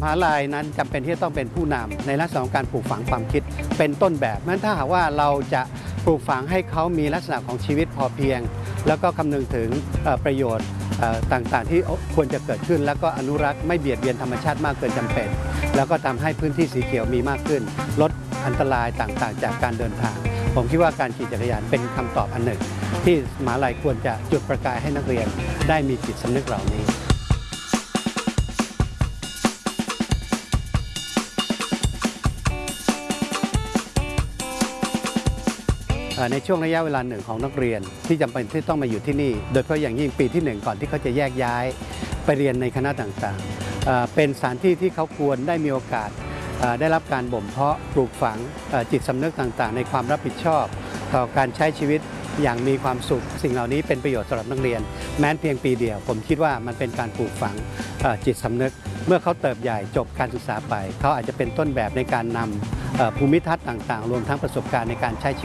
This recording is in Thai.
มหาลัยนั้นจำเป็นที่จะต้องเป็นผู้นำในลักษณะของการปลูกฝังความคิดเป็นต้นแบบนั้นถ้าหากว่าเราจะปลูกฝังให้เขามีลักษณะของชีวิตพอเพียงแล้วก็คำนึงถึงประโยชน์ต่างๆที่ควรจะเกิดขึ้นแล้วก็อนุรักษ์ไม่เบียดเบียนธรรมชาติมากเกินจำเป็นแล้วก็ทำให้พื้นที่สีเขียวมีมากขึ้นลดอันตรายต่างๆจากการเดินทางผมคิดว่าการขี่จักรยานเป็นคำตอบอันหนึ่งที่มหาลัยควรจะจุดประกายให้นักเรียนได้มีจิตสำนึกเหล่านี้ในช่วงระยะเวลาหนึ่งของนักเรียนที่จำเป็นที่ต้องมาอยู่ที่นี่โดยเฉพาะอย่างยิ่งปีที่1ก่อนที่เขาจะแยกย้ายไปเรียนในคณะต่างๆเป็นสถานที่ที่เขาควรได้มีโอกาสได้รับการบ่มเพาะปลูกฝังจิตสำนึกต่างๆในความรับผิดชอบต่อการใช้ชีวิตอย่างมีความสุขสิ่งเหล่านี้เป็นประโยชน์สำหรับนักเรียนแม้เพียงปีเดียวผมคิดว่ามันเป็นการปลูกฝังจิตสำนึกเมื่อเขาเติบใหญ่จบการศึกษาไปเขาอาจจะเป็นต้นแบบในการนำภูมิทัศน์ต่างๆรวมทั้งประสบการณ์ในการใช้ชีวิต